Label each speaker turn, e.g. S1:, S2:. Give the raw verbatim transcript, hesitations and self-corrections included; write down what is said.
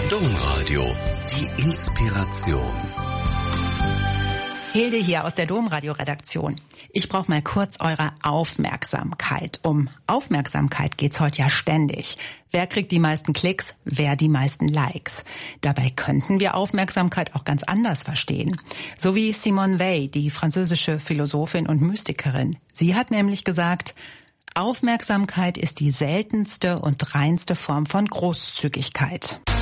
S1: Domradio, die Inspiration.
S2: Hilde hier aus der Domradio-Redaktion. Ich brauche mal kurz eure Aufmerksamkeit. Um Aufmerksamkeit geht's heute ja ständig. Wer kriegt die meisten Klicks? Wer die meisten Likes? Dabei könnten wir Aufmerksamkeit auch ganz anders verstehen. So wie Simone Weil, die französische Philosophin und Mystikerin. Sie hat nämlich gesagt, Aufmerksamkeit ist die seltenste und reinste Form von Großzügigkeit.